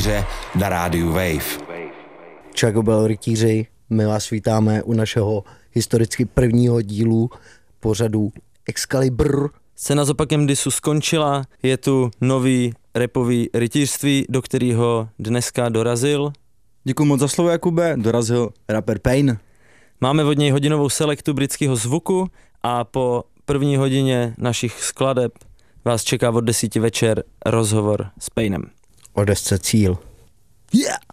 rytíře na rádiu Wave. Čau rytíři, my vás vítáme u našeho historicky prvního dílu pořadu Excalibur. Scéna s opakem disu skončila, je tu nový rapový rytířství, do kterého dneska dorazil. Děkuji moc za slovo, Jakube, dorazil rapper Pain. Máme od něj hodinovou selektu britského zvuku a po první hodině našich skladeb vás čeká od 10 večer rozhovor s Painem. O desce Cíl. Yeah!